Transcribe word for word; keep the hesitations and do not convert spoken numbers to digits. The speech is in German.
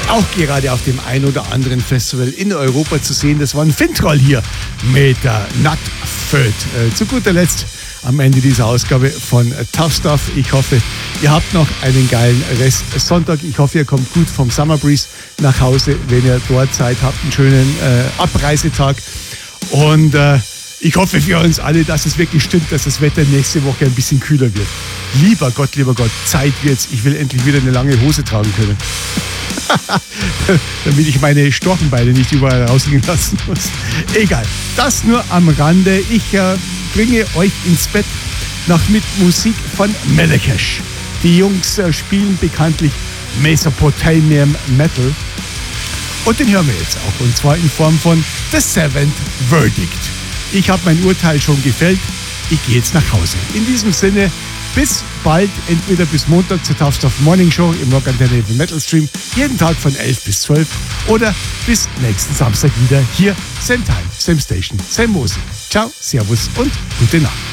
auch gerade auf dem ein oder anderen Festival in Europa zu sehen. Das war ein Fintroll hier mit der Nutföd. Äh, zu guter Letzt am Ende dieser Ausgabe von Tough Stuff. Ich hoffe, ihr habt noch einen geilen Rest Sonntag. Ich hoffe, ihr kommt gut vom Summer Breeze nach Hause, wenn ihr dort Zeit habt. Einen schönen äh, Abreisetag. Und äh, ich hoffe für uns alle, dass es wirklich stimmt, dass das Wetter nächste Woche ein bisschen kühler wird. Lieber Gott, lieber Gott, Zeit wird's. Ich will endlich wieder eine lange Hose tragen können. Damit ich meine Storchenbeine nicht überall rausliegen lassen muss. Egal, das nur am Rande. Ich äh, bringe euch ins Bett noch mit Musik von Melekesh. Die Jungs äh, spielen bekanntlich Mesopotamian Metal. Und den hören wir jetzt auch. Und zwar in Form von The Seventh Verdict. Ich habe mein Urteil schon gefällt. Ich gehe jetzt nach Hause. In diesem Sinne, bis bald, entweder bis Montag zur Tough Stuff Morning Show im Rock Antenne Metal Stream, jeden Tag von elf bis zwölf, oder bis nächsten Samstag wieder hier, same time, same station, same Musik. Ciao, servus und gute Nacht.